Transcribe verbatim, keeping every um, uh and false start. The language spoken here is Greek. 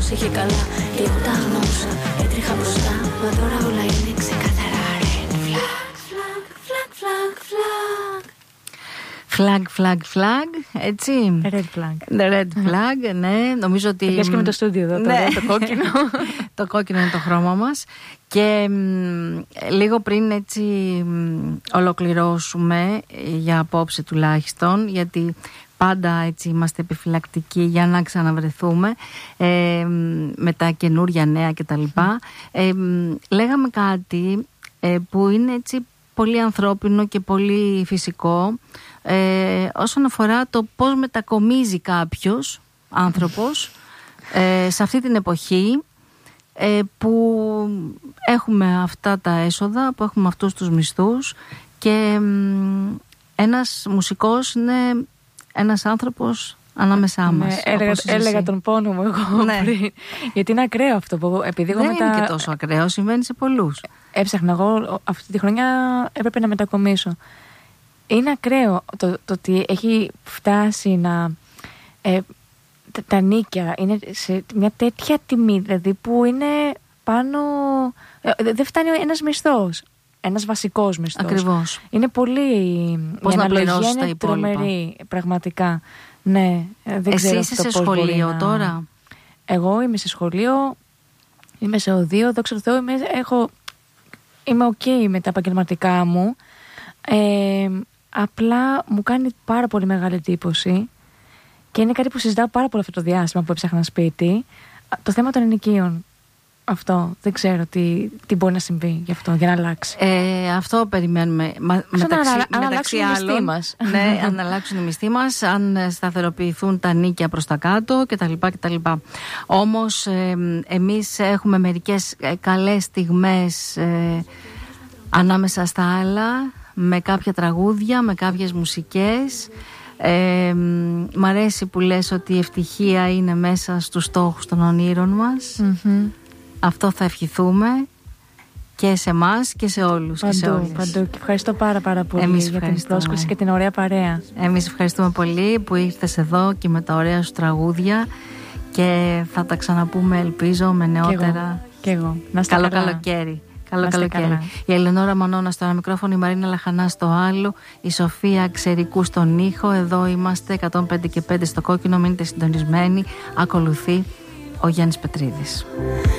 όμως είχε καλά. Και εγώ τα αγνώσα, έτρεχα μπροστά. Μα τώρα όλα είναι ξεκάθαρα. Red flag, flag, flag, flag, flag. Flag, flag, flag, έτσι. Red flag. The red flag, ναι. Νομίζω ότι. Λες και με το στούντιο εδώ, ναι. το κόκκινο. Το κόκκινο είναι το χρώμα μας. Και μ, λίγο πριν έτσι μ, ολοκληρώσουμε, για απόψε τουλάχιστον, γιατί πάντα έτσι είμαστε επιφυλακτικοί για να ξαναβρεθούμε ε, με τα καινούρια νέα κτλ. Ε, λέγαμε κάτι ε, που είναι έτσι πολύ ανθρώπινο και πολύ φυσικό ε, όσον αφορά το πώς μετακομίζει κάποιος άνθρωπος ε, σε αυτή την εποχή ε, που έχουμε αυτά τα έσοδα, που έχουμε αυτούς τους μισθούς και μ, ένας μουσικός είναι ένας άνθρωπος ανάμεσά μας. Ναι, έλεγα, έλεγα τον πόνο μου εγώ ναι. πριν. Γιατί είναι ακραίο αυτό που επειδή δεν εγώ είναι μετα... και τόσο ακραίο, συμβαίνει σε πολλούς. Έψαχνα εγώ αυτή τη χρονιά, έπρεπε να μετακομίσω. Είναι ακραίο το, το ότι έχει φτάσει να ε, τα, τα νίκια είναι σε μια τέτοια τιμή, δηλαδή που είναι πάνω ε, δεν φτάνει ένας μισθός, ένας βασικός μισθός. Ακριβώς. Είναι πολύ, πώς η να αναλογία είναι είναι τρομερή πραγματικά. Ναι, δεν εσύ ξέρω είσαι σε πώς σχολείο να... τώρα? Εγώ είμαι σε σχολείο, είμαι σε οδείο, δόξα τω Θεώ, είμαι, έχω, είμαι ok με τα επαγγελματικά μου. Ε, απλά μου κάνει πάρα πολύ μεγάλη εντύπωση και είναι κάτι που συζητάω πάρα πολύ αυτό το διάστημα που έψαχνα σπίτι, το θέμα των ενοικίων. Αυτό, δεν ξέρω τι, τι μπορεί να συμβεί γι' αυτό, για να αλλάξει. Ε, αυτό περιμένουμε. Μα, μεταξύ, αν, αν μεταξύ αλλάξουν άλλων, οι μισθοί μας. Ναι, αν αλλάξουν οι μισθοί μας, αν σταθεροποιηθούν τα νίκια προς τα κάτω κτλ. κτλ. Όμως ε, εμείς έχουμε μερικές καλές στιγμές ε, ανάμεσα στα άλλα, με κάποια τραγούδια, με κάποιες μουσικές. Ε, μ' αρέσει που λες ότι η ευτυχία είναι μέσα στους στόχους των ονείρων μας. Mm-hmm. Αυτό θα ευχηθούμε και σε εμάς και σε όλους. Παντού, και σε όλες. παντού. Και ευχαριστώ πάρα πάρα πολύ Εμείς για την πρόσκληση και την ωραία παρέα. Εμείς ευχαριστούμε πολύ που ήρθες εδώ και με τα ωραία σου τραγούδια και θα τα ξαναπούμε, ελπίζω, με νεότερα. Και εγώ. Να είστε καλό καλά. καλοκαίρι. Καλό καλοκαίρι. Καλά. Η Ελεονόρα Μανώνα στο ένα μικρόφωνο, η Μαρίνα Λαχανά στο άλλο, η Σοφία Ξερικού στον ήχο. Εδώ είμαστε εκατόν πέντε και πέντε στο κόκκινο. Μείνετε συντονισμένοι. Ακολουθεί ο Γιάννης Πετρίδης.